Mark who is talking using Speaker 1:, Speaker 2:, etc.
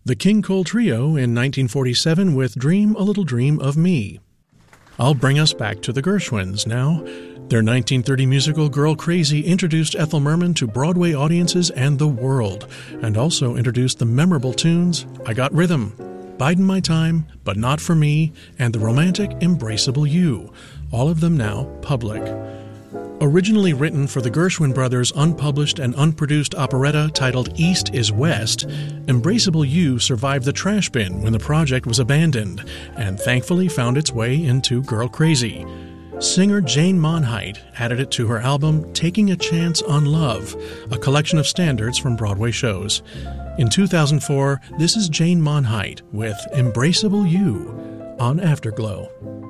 Speaker 1: The King Cole Trio in 1947 with Dream a Little Dream of Me. I'll bring us back to the Gershwins now. Their 1930 musical Girl Crazy introduced Ethel Merman to Broadway audiences and the world, and also introduced the memorable tunes I Got Rhythm, Bidin' My Time, But Not For Me, and the romantic Embraceable You, all of them now public. Originally written for the Gershwin brothers' unpublished and unproduced operetta titled East is West, Embraceable You survived the trash bin when the project was abandoned, and thankfully found its way into Girl Crazy. Singer Jane Monheit added it to her album Taking a Chance on Love, a collection of standards from Broadway shows. In 2004, this is Jane Monheit with Embraceable You on Afterglow.